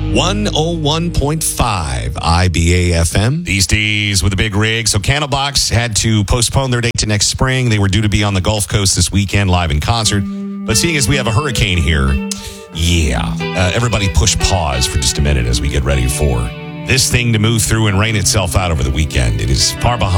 101.5 IBA FM. These days with a big rig. So Candlebox had to postpone their date to next spring. They were due to be on the Gulf Coast this weekend live in concert. But seeing as we have a hurricane here, everybody push pause for just a minute as we get ready for this thing to move through and rain itself out over the weekend. It is far behind.